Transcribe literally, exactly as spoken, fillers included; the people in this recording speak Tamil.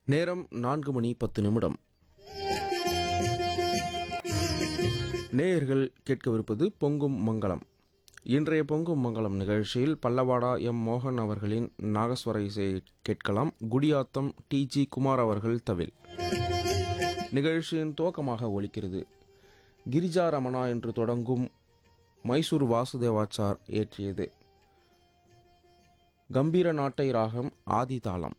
நேரம் நான்கு மணி பத்து நிமிடம். நேயர்கள் கேட்கவிருப்பது பொங்கும் மங்களம். இன்றைய பொங்கும் மங்களம் நிகழ்ச்சியில் பல்லவாடா எம் மோகன் அவர்களின் நாகஸ்வர இசையை கேட்கலாம். குடியாத்தம் டி ஜி குமார் அவர்கள் தவில். நிகழ்ச்சியின் துவக்கமாக ஒலிக்கிறது கிரிஜா ரமணா என்று தொடங்கும் மைசூர் வாசுதேவாச்சார் இயற்றியது கம்பீர நாட்டை ராகம் ஆதி தாளம்.